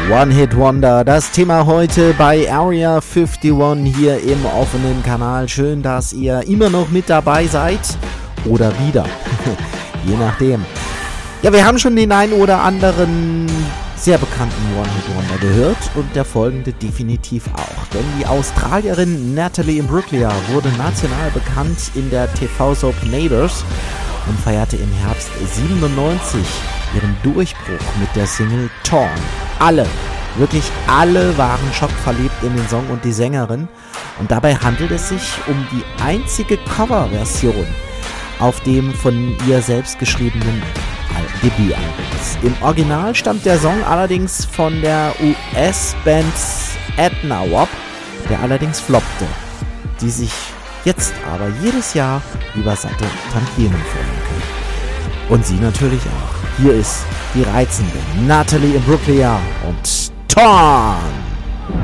One Hit Wonder, das Thema heute bei Area 51 hier im offenen Kanal. Schön, dass ihr immer noch mit dabei seid oder wieder, je nachdem. Ja, wir haben schon den einen oder anderen sehr bekannten One Hit Wonder gehört und der folgende definitiv auch. Denn die Australierin Natalie Imbruglia wurde national bekannt in der TV-Soap Neighbours und feierte im Herbst 97 ihren Durchbruch mit der Single Torn. Alle, wirklich alle waren schockverliebt in den Song und die Sängerin. Und dabei handelt es sich um die einzige Coverversion auf dem von ihr selbst geschriebenen Debütalbum. Im Original stammt der Song allerdings von der US-Band Edna Wop, der allerdings floppte, die sich jetzt aber jedes Jahr über satte Tantiemen freuen können. Und sie natürlich auch. Hier ist die reizende Natalie Imbruglia und Torn.